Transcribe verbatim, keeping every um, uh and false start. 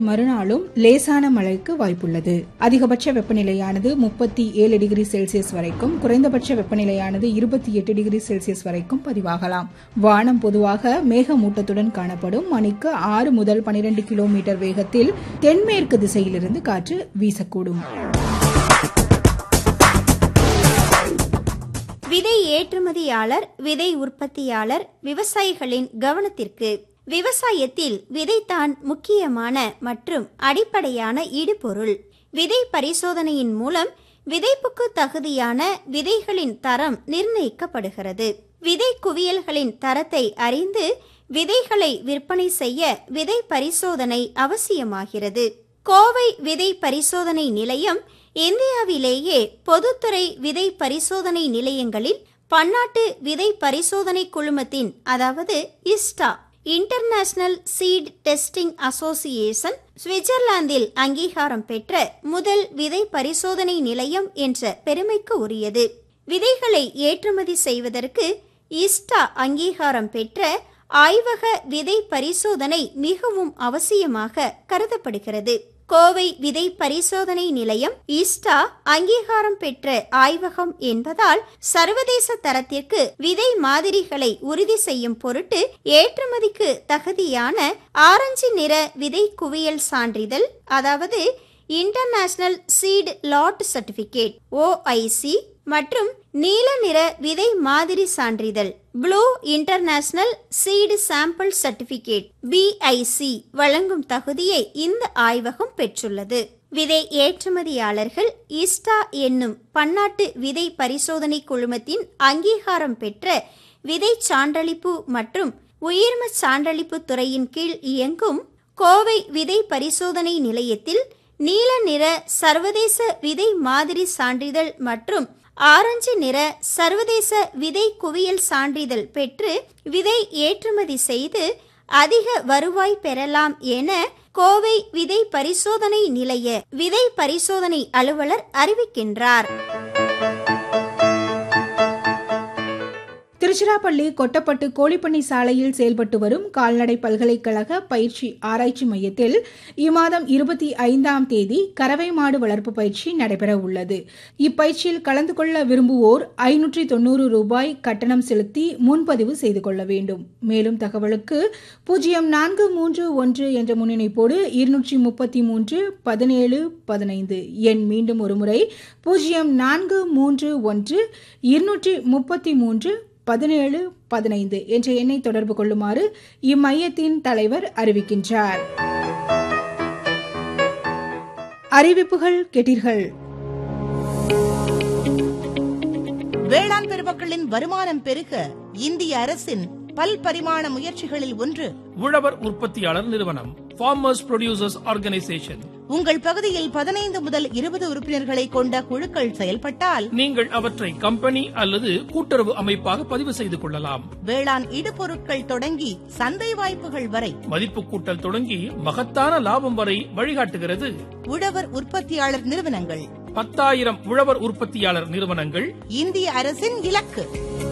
மறுநாளும் லேசான மழைக்கு வாய்ப்புள்ளது. அதிகபட்ச வெப்பநிலையானது முப்பத்தி ஏழு டிகிரி செல்சியஸ் வரைக்கும், குறைந்தபட்ச வெப்பநிலையானது இருபத்தி எட்டு டிகிரி செல்சியஸ் வரைக்கும் பதிவாகலாம். வானம் பொதுவாக மேகமூட்டத்துடன் காணப்படும். மணிக்கு ஆறு முதல் பனிரெண்டு கிலோமீட்டர் வேகத்தில் தென்மேற்கு திசையிலிருந்து காற்று வீசக்கூடும். விதை ஏற்றுமதியாளர், விதை உற்பத்தியாளர், விவசாயிகளின் கவனத்திற்கு. விவசாயத்தில் விதைதான் முக்கியமான மற்றும் அடிப்படையான இடுபொருள். விதை பரிசோதனையின் மூலம் விதைப்புக்கு தகுதியான விதைகளின் தரம் நிர்ணயிக்கப்படுகிறது. விதை குவியல்களின் தரத்தை அறிந்து விதைகளை விற்பனை செய்ய விதை பரிசோதனை அவசியமாகிறது. கோவை விதை பரிசோதனை நிலையம் இந்தியாவிலேயே பொதுத்துறை விதை பரிசோதனை நிலையங்களில் பன்னாட்டு விதை பரிசோதனை குழுமத்தின், அதாவது இஸ்டா இன்டர்நேஷனல் சீட் டெஸ்டிங் அசோசியேஷன், சுவிட்சர்லாந்தில் அங்கீகாரம் பெற்ற முதல் விதை பரிசோதனை நிலையம் என்ற பெருமைக்கு உரியது. விதைகளை ஏற்றுமதி செய்வதற்கு இஸ்டா அங்கீகாரம் பெற்ற ஆய்வக விதை பரிசோதனை மிகவும் அவசியமாக கருதப்படுகிறது. கோவை விதை பரிசோதனை நிலையம் இஸ்டா அங்கீகாரம் பெற்ற ஆய்வகம் என்பதால் சர்வதேச தரத்திற்கு விதை மாதிரிகளை உறுதி செய்யும் பொருட்டு ஏற்றுமதிக்கு தகுதியான ஆரஞ்சு நிற விதை குவியல் சான்றிதழ், அதாவது international seat lot certificate OIC மற்றும் நீல நிற விதை மாதிரி சான்றிதழ் blue international seed sample certificate PIC வழங்கும் தகுதியை இந்த ஆய்வகம் பெற்றுள்ளது. விதை ஏற்றுமதியாளர்கள் இஸ்டா என்னும் பன்னாட்டு விதை பரிசோதனை குழுமத்தின் அங்கீகாரம் பெற்ற விதை சான்றளிப்பு மற்றும் உயிர்ம சான்றளிப்பு துறையின் கீழ் இயங்கும் கோவை விதை பரிசோதனை நிலையத்தில் நீல நிற சர்வதேச விதை மாதிரி சான்றிதழ் மற்றும் ஆரஞ்சு நிற சர்வதேச விதை குவியல் சான்றிதழ் பெற்று விதை ஏற்றுமதி செய்து அதிக வருவாய் பெறலாம் என கோவை விதை பரிசோதனை நிலைய விதை பரிசோதனை அலுவலர் அறிவிக்கின்றார். திருச்சிராப்பள்ளி கொட்டப்பட்டு கோழிப்பண்ணை சாலையில் செயல்பட்டு வரும் கால்நடை பல்கலைக்கழக பயிற்சி ஆராய்ச்சி மையத்தில் இம்மாதம் இருபத்தி ஐந்தாம் தேதி கறவை மாடு வளர்ப்பு பயிற்சி நடைபெற உள்ளது. இப்பயிற்சியில் கலந்து கொள்ள விரும்புவோர் ஐநூற்றி தொன்னூறு ரூபாய் கட்டணம் செலுத்தி முன்பதிவு செய்து கொள்ள வேண்டும். மேலும் தகவலுக்கு பூஜ்ஜியம் நான்கு மூன்று ஒன்று என்ற முன்னிணைப்போடு இருநூற்றி முப்பத்தி மூன்று பதினேழு பதினைந்து எண் மீண்டும் ஒருமுறை பூஜ்ஜியம் நான்கு மூன்று ஒன்று இருநூற்றி முப்பத்தி மூன்று பதினேழு பதினைந்து என்ற எண்ணை தொடர்பு கொள்ளுமாறு இம்மையத்தின் தலைவர் அறிவிக்கின்றார். அறிவிப்புகள் கேட்டீர்கள். வேளாண் பெருமக்களின் வருமானம் பெருக இந்திய அரசின் பல்பரிமாண முயற்சிகளில் ஒன்று உழவர் உற்பத்தியாளர் நிறுவனம், ஃபார்மர்ஸ் ப்ரொடியூசர்ஸ் ஆர்கனைசேஷன். உங்கள் பகுதியில் பதினைந்து முதல் இருபது உறுப்பினர்களை கொண்ட குழுக்கள் செயல்பட்டால் நீங்கள் அவற்றை கம்பெனி அல்லது கூட்டுறவு அமைப்பாக பதிவு செய்து கொள்ளலாம். வேளாண் இடுபொருட்கள் தொடங்கி சந்தை வாய்ப்புகள் வரை, மதிப்பு கூட்டல் தொடங்கி மகத்தான லாபம் வரை வழிகாட்டுகிறது உழவர் உற்பத்தியாளர் நிறுவனங்கள். பத்தாயிரம் உழவர் உற்பத்தியாளர் நிறுவனங்கள் இந்திய அரசின் இலக்கு.